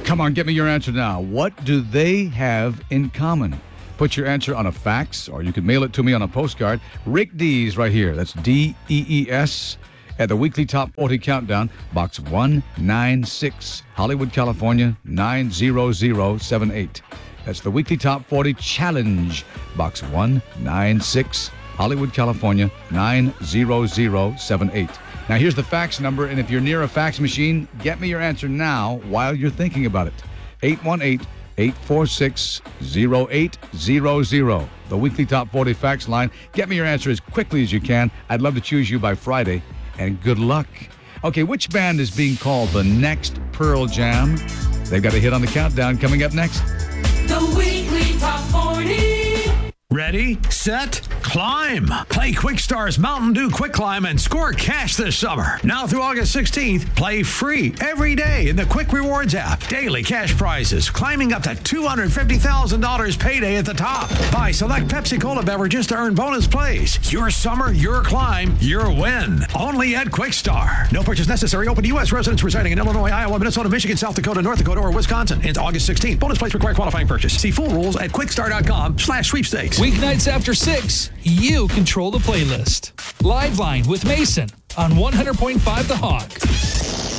Come on, get me your answer now. What do they have in common? Put your answer on a fax, or you can mail it to me on a postcard. Rick Dees right here. That's Dees at the Weekly Top 40 Countdown, Box 196, Hollywood, California, 90078. That's the Weekly Top 40 Challenge, Box 196, Hollywood, California, 90078. Now, here's the fax number, and if you're near a fax machine, get me your answer now while you're thinking about it. 818-846-0800. The Weekly Top 40 fax line. Get me your answer as quickly as you can. I'd love to choose you by Friday, and good luck. Okay, which band is being called the next Pearl Jam? They've got a hit on the countdown coming up next. The Weekly Top 40. Ready, set, climb. Play Quickstar's Mountain Dew Quick Climb and score cash this summer. Now through August 16th, play free every day in the Quick Rewards app. Daily cash prizes, climbing up to $250,000 payday at the top. Buy select Pepsi Cola beverages to earn bonus plays. Your summer, your climb, your win. Only at Quickstar. No purchase necessary. Open to U.S. residents residing in Illinois, Iowa, Minnesota, Michigan, South Dakota, North Dakota, or Wisconsin. Ends August 16th. Bonus plays require qualifying purchase. See full rules at quickstar.com/sweepstakes. Weeknights after 6, you control the playlist. Live Line with Mason on 100.5 The Hog.